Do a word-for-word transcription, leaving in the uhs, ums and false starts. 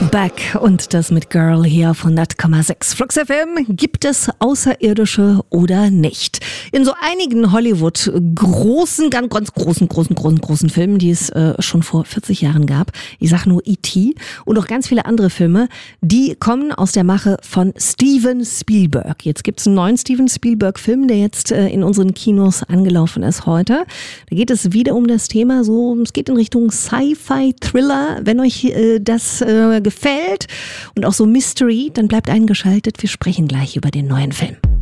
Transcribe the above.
Back und das mit Girl hier von hundert Komma sechs. Flux F M, gibt es Außerirdische oder nicht? In so einigen Hollywood großen, ganz, ganz großen, großen, großen, großen Filmen, die es äh, schon vor vierzig Jahren gab, ich sag nur E T und auch ganz viele andere Filme, die kommen aus der Mache von Steven Spielberg. Jetzt gibt es einen neuen Steven Spielberg-Film, der jetzt äh, in unseren Kinos angelaufen ist heute. Da geht es wieder um das Thema, so es geht in Richtung Sci-Fi-Thriller. Wenn euch äh, das äh, gefällt und auch so Mystery, dann bleibt eingeschaltet. Wir sprechen gleich über den neuen Film.